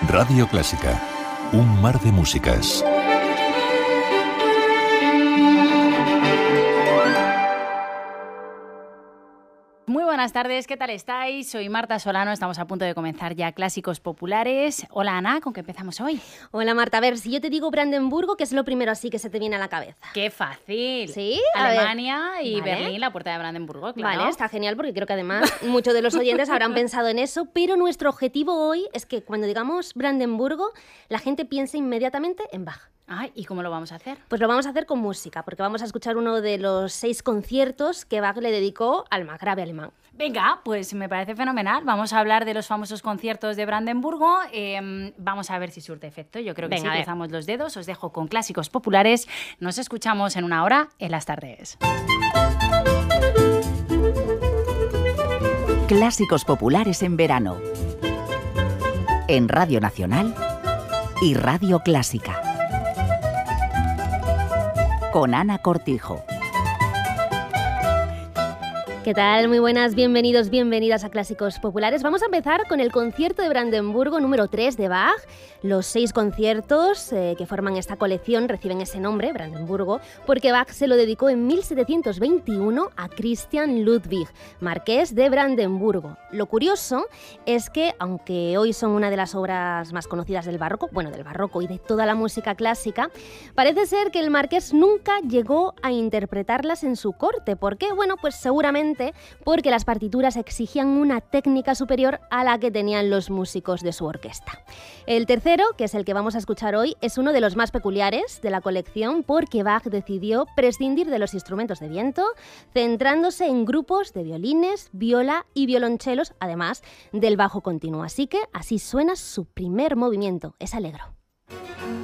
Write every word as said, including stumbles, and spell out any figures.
Radio Clásica, un mar de músicas. Muy buenas tardes, ¿qué tal estáis? Soy Marta Solano, estamos a punto de comenzar ya Clásicos Populares. Hola Ana, ¿con qué empezamos hoy? Hola Marta, a ver, si yo te digo Brandenburgo, ¿qué es lo primero así que se te viene a la cabeza? ¡Qué fácil! ¿Sí? A Alemania ver. y vale. Berlín, la puerta de Brandenburgo, claro. Vale, está genial porque creo que además muchos de los oyentes habrán pensado en eso, pero nuestro objetivo hoy es que cuando digamos Brandenburgo, la gente piense inmediatamente en Bach. Ay, ¿y cómo lo vamos a hacer? Pues lo vamos a hacer con música, porque vamos a escuchar uno de los seis conciertos que Bach le dedicó al margrave alemán. Venga, pues me parece fenomenal. Vamos a hablar de los famosos conciertos de Brandenburgo. Eh, vamos a ver si surte efecto. Yo creo que Venga, sí, cruzamos los dedos. Os dejo con Clásicos Populares. Nos escuchamos en una hora en las tardes. Clásicos Populares en verano. En Radio Nacional y Radio Clásica. Con Ana Cortijo. ¿Qué tal? Muy buenas, bienvenidos, bienvenidas a Clásicos Populares. Vamos a empezar con el concierto de Brandenburgo número tres de Bach. Los seis conciertos eh, que forman esta colección reciben ese nombre, Brandenburgo, porque Bach se lo dedicó en mil setecientos veintiuno a Christian Ludwig, marqués de Brandenburgo. Lo curioso es que, aunque hoy son una de las obras más conocidas del barroco, bueno, del barroco y de toda la música clásica, parece ser que el marqués nunca llegó a interpretarlas en su corte. ¿Por qué? Bueno, pues seguramente porque las partituras exigían una técnica superior a la que tenían los músicos de su orquesta. El tercero, que es el que vamos a escuchar hoy, es uno de los más peculiares de la colección porque Bach decidió prescindir de los instrumentos de viento, centrándose en grupos de violines, viola y violonchelos, además del bajo continuo. Así que así suena su primer movimiento, es Allegro.